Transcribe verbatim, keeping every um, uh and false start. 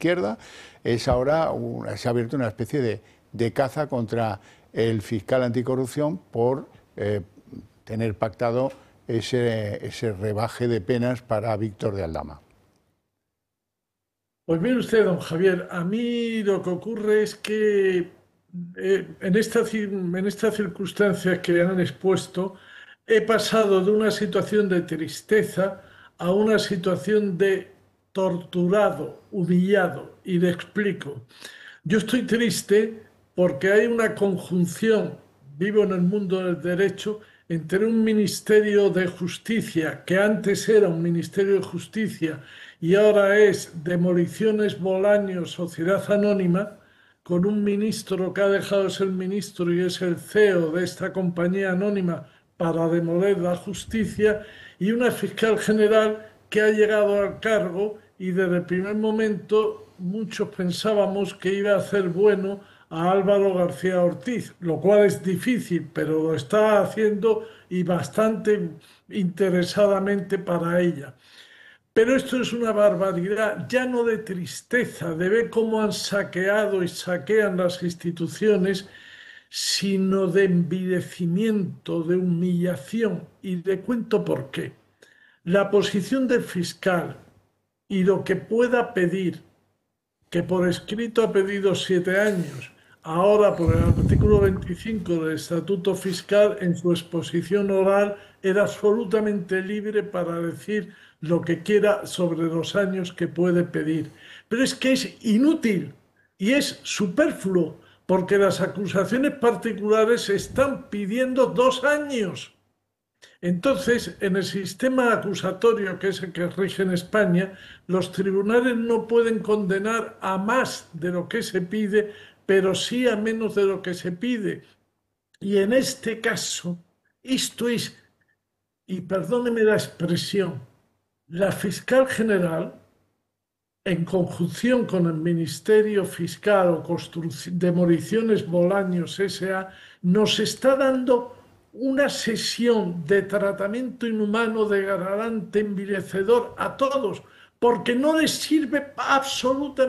izquierda, es ahora una, se ha abierto una especie de, de caza contra el fiscal anticorrupción por eh, tener pactado ese, ese rebaje de penas para Víctor de Aldama. Pues mire usted, don Javier, a mí lo que ocurre es que eh, en esta, cir- en estas circunstancias que han expuesto, he pasado de una situación de tristeza a una situación de torturado, humillado. Y le explico. Yo estoy triste porque hay una conjunción, vivo en el mundo del derecho, entre un Ministerio de Justicia, que antes era un Ministerio de Justicia y ahora es Demoliciones Bolaños Sociedad Anónima, con un ministro que ha dejado de ser ministro y es el C E O de esta compañía anónima para demoler la justicia, y una fiscal general que ha llegado al cargo y desde el primer momento muchos pensábamos que iba a hacer bueno a Álvaro García Ortiz, lo cual es difícil, pero lo está haciendo y bastante interesadamente para ella. Pero esto es una barbaridad, ya no de tristeza, de ver cómo han saqueado y saquean las instituciones, sino de envilecimiento, de humillación. Y le cuento por qué. La posición del fiscal y lo que pueda pedir, que por escrito ha pedido siete años, ahora por el artículo veinticinco del Estatuto Fiscal, en su exposición oral, era absolutamente libre para decir lo que quiera sobre los años que puede pedir. Pero es que es inútil y es superfluo, porque las acusaciones particulares están pidiendo dos años. Entonces, en el sistema acusatorio, que es el que rige en España, los tribunales no pueden condenar a más de lo que se pide, pero sí a menos de lo que se pide. Y en este caso, esto es, y perdóneme la expresión, la fiscal general, en conjunción con el Ministerio Fiscal o Demoliciones Bolaños S A, nos está dando una sesión de tratamiento inhumano, degradante, envilecedor a todos, porque no les sirve absolutamente